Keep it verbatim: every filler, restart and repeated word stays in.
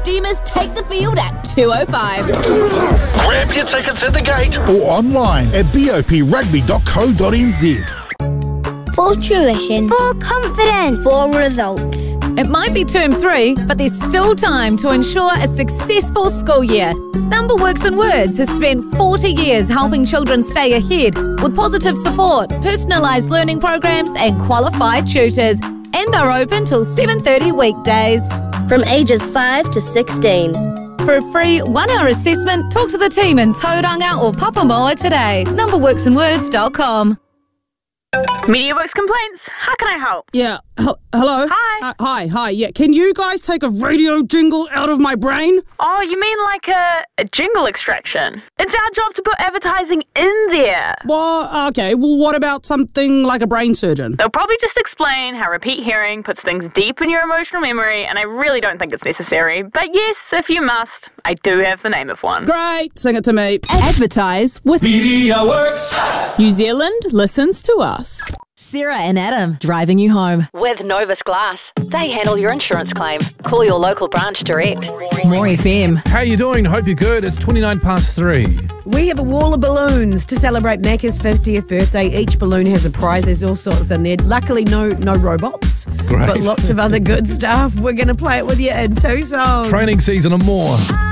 Steamers take the field at two oh five. Grab your tickets at the gate or online at b o p rugby dot co dot n z. For tuition. For confidence. For results. It might be term three, but there's still time to ensure a successful school year. Number Works and Words has spent forty years helping children stay ahead with positive support, personalised learning programs and qualified tutors. And they're open till seven thirty weekdays. From ages five to sixteen. For a free one-hour assessment, talk to the team in Tauranga or Papamoa today. number works and words dot com. MediaWorks complaints. How can I help? Yeah. H- hello? Hi. Uh, hi, hi. Yeah. Can you guys take a radio jingle out of my brain? Oh, you mean like a, a jingle extraction? It's our job to put advertising in there. Well, okay. Well, what about something like a brain surgeon? They'll probably just explain how repeat hearing puts things deep in your emotional memory, and I really don't think it's necessary. But yes, if you must, I do have the name of one. Great. Sing it to me. Advertise with MediaWorks. New Zealand listens to us. Sarah and Adam driving you home with Novus Glass. They handle your insurance claim. Call your local branch direct. More F M. How you doing? Hope you're good. It's twenty-nine past three. We have a wall of balloons to celebrate Macca's fiftieth birthday. Each balloon has a prize. There's all sorts in there. Luckily, no no robots, Great. but lots of other good stuff. We're going to play it with you in two songs. Training season and more.